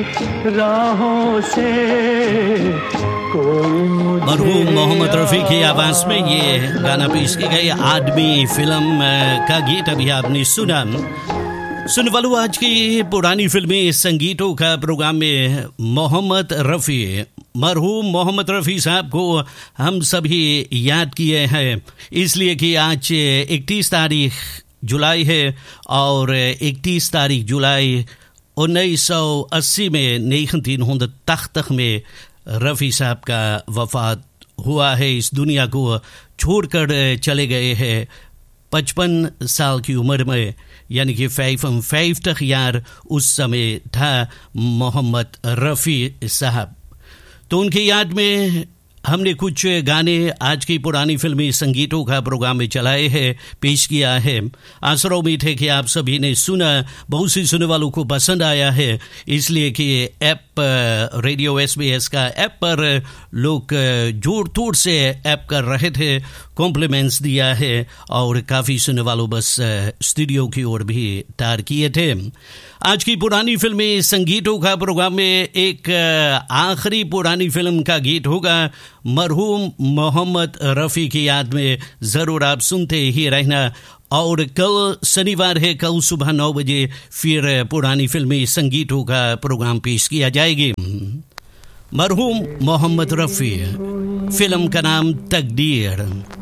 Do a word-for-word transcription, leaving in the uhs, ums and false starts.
राहों से कोई मुझे। मरहूम मोहम्मद रफ़ी की आवाज़ में ये गाना पेश की गई। आदमी फिल्म का गीत अभी आपने सुना। सुन वालों, आज की पुरानी फिल्मी संगीतों का प्रोग्राम में मोहम्मद रफ़ी, मरहूम मोहम्मद रफ़ी साहब को हम सभी याद किए हैं, इसलिए कि आज इकतीस तारीख जुलाई है और इकतीस तारीख जुलाई उन्नीस सौ अस्सी में नाइनटीन हंड्रेड में रफ़ी साहब का वफ़ात हुआ है। इस दुनिया को छोड़कर चले गए हैं पचपन साल की उम्र में, यानी कि फाइव एम फाइव तक यार उस समय था मोहम्मद रफ़ी साहब। तो उनकी याद में हमने कुछ गाने आज की पुरानी फिल्मी संगीतों का प्रोग्राम में चलाए हैं, पेश किया है। आशा उम्मीद है कि आप सभी ने सुना, बहुत सी सुनने वालों को पसंद आया है, इसलिए कि app radio S B S का ऐप पर लोग जोर तोड़ से ऐप कर रहे थे, कॉम्प्लीमेंट्स दिया है और काफ़ी सुनने वालों बस स्टूडियो की ओर भी तार किए थे। आज की पुरानी फिल्मी संगीतों का प्रोग्राम में एक आखिरी पुरानी फिल्म का गीत होगा, मरहूम मोहम्मद रफ़ी की याद में। ज़रूर आप सुनते ही रहना। और कल शनिवार है, कल सुबह नौ बजे फिर पुरानी फिल्मी संगीतों का प्रोग्राम पेश किया जाएगी। मरहूम मोहम्मद रफ़ी, फिल्म का नाम तकदीर।